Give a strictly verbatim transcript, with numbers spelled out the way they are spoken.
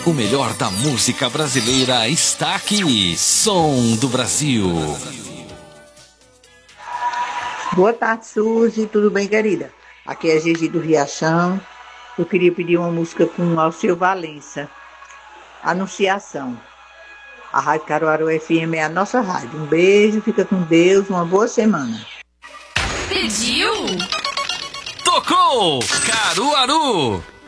O melhor da música brasileira está aqui. Som do Brasil. Boa tarde, Suzy. Tudo bem, querida? Aqui é Gigi do Riachão. Eu queria pedir uma música com Alceu Valença. Anunciação. A Rádio Caruaru F M é a nossa rádio. Um beijo, fica com Deus, uma boa semana. Pediu? Tocou! Caruaru!